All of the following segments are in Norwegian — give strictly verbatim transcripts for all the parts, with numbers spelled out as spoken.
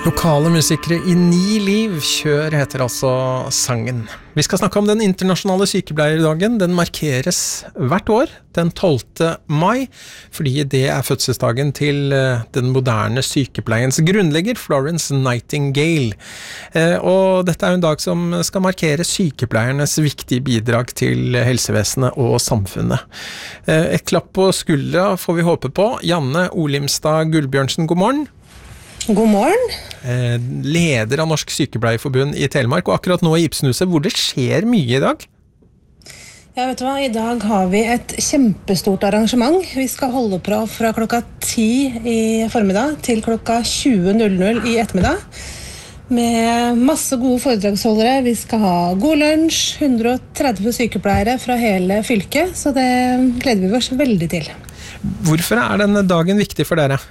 Lokale musikere i ni liv, kjør heter altså sangen. Vi skal snakke om den internasjonale sykepleierdagen. Den markeres hvert år, den tolvte mai, fordi det er fødselsdagen til den moderne sykepleiens grunnlegger, Florence Nightingale. Og dette er en dag som skal markere sykepleiernes viktige bidrag til helsevesenet og samfunnet. Et klapp på skuldra får vi håpe på. Janne Olimstad Gullbjørnsen, god morgen. God morgen. Eh, leder av Norsk Sykepleierforbund i Telemark, og akkurat nå i Ibsenhuset, hvor det skjer mye i dag. Ja, vet du hva? I dag har vi et kjempestort arrangement. Vi skal holde på fra klokka ti i formiddag til klokka tjue null null i ettermiddag. Med masse gode foredragsholdere. Vi skal ha god lunsj, hundre og tretti sykepleiere fra hele fylket, så det gleder vi oss veldig til. Hvorfor er denne dagen viktig for dere?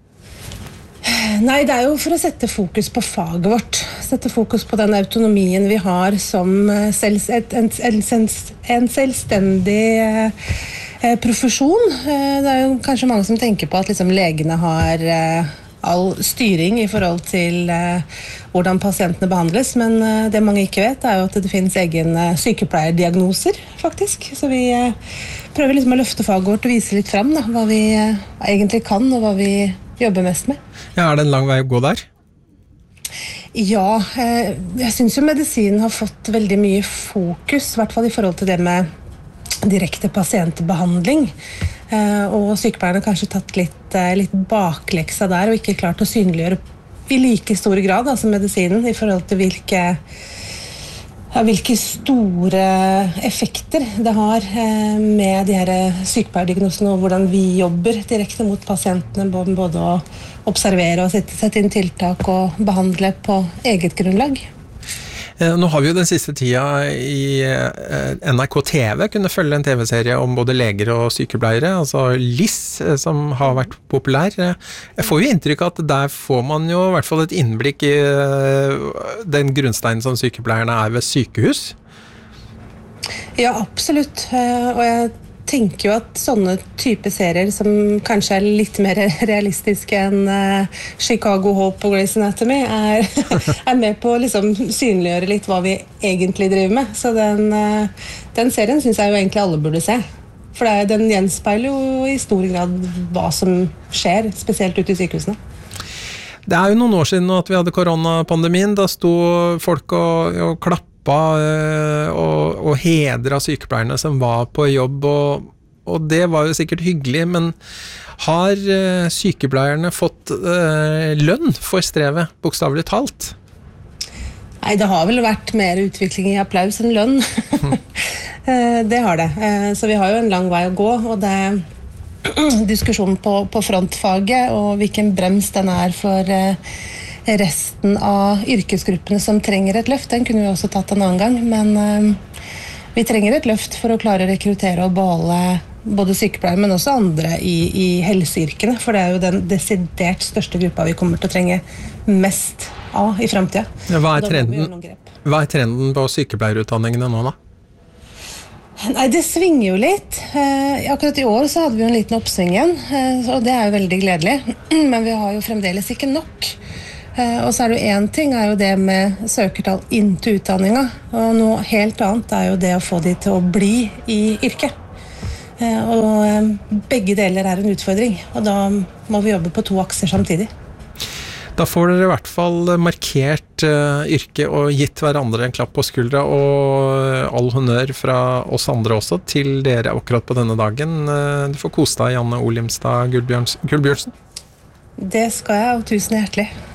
Nei, det er jo for å sette fokus på faget vårt. Sette fokus på den autonomien vi har som selv, en, en, en selvstendig eh, profesjon. Det er jo kanskje mange som tenker på at liksom, legene har eh, all styring i forhold til eh, hvordan pasientene behandles, men eh, det mange ikke vet er jo at det finnes egen eh, sykepleierdiagnoser, faktisk. Så vi eh, prøver liksom å løfte faget vårt og vise litt frem da, hva vi eh, egentlig kan og hva vi jobber mest med. Ja, er det en lang vei å gå der? Ja, jeg synes jo medisinen har fått veldig mye fokus, i hvert fall i forhold til det med direkte pasientbehandling. Og sykepleierne har kanskje tatt litt, litt bakleksa der, og ikke klart å synliggjøre i like stor grad altså medisinen i forhold til hvilke Ja, hvilke store effekter det har med de her sykepleierdiagnosene og hvordan vi jobber direkte mot pasientene, både å observere og sette inn tiltak og behandle på eget grunnlag. Nå har vi jo den siste tida i N R K T V kunne følge en T V-serie om både leger og sykepleiere, altså L I S, som har vært populær. Jeg får jo inntrykk av at der får man jo i hvert fall et innblikk i den grunnsteinen som sykepleierne er ved sykehus. Ja, absolutt. Og jeg tenker jo at sånne type serier som kanskje er litt mer realistiske enn uh, Chicago Hope og Grey's Anatomy er, er med på å liksom synliggjøre litt hva vi egentlig driver med. Så den, uh, den serien synes jeg jo egentlig alle burde se. For det, den gjenspeiler jo i stor grad hva som skjer, spesielt ute i sykehusene. Det er jo noen år siden at vi hadde koronapandemien. Da sto folk og, og klappet og, og hedra sykepleierne som var på jobb, og, og det var jo sikkert hyggelig, men har uh, sykepleierne fått uh, lønn for strevet, bokstavelig talt? Nei, det har vel vært mer utvikling i applaus enn lønn. Det har det. Så vi har jo en lang vei å gå, og det er diskusjonen på, på frontfaget og hvilken brems den er for uh, resten av yrkesgruppene som trenger et løft. Den kunne vi også tatt en annen gang, men uh, vi trenger et løft for å klare å rekruttere og beholde både sykepleiere, men også andre i, i helseyrkene, for det er jo den desidert største gruppa vi kommer til å trenge mest av i fremtiden. Ja, hva er trenden, hva er trenden på sykepleierutdanningene nå da? Nei, det svinger jo litt. Eh, akkurat i år så hadde vi jo en liten oppsving igjen, eh, og det er jo veldig gledelig, men vi har jo fremdeles ikke nok. Uh, og så er det jo en ting er jo det med søkertall inn til utdanninga, og noe helt annet er jo det å få de til å bli i yrket. Uh, og uh, begge deler er en utfordring, og da må vi jobbe på to akser samtidig. Da får dere i hvert fall markert uh, yrket og gitt hverandre en klapp på skuldra, og all honnør fra oss andre også til dere akkurat på denne dagen. Uh, du får kose deg, Janne Olimstad Gullbjørnsen. Det skal jeg, og tusen hjertelig.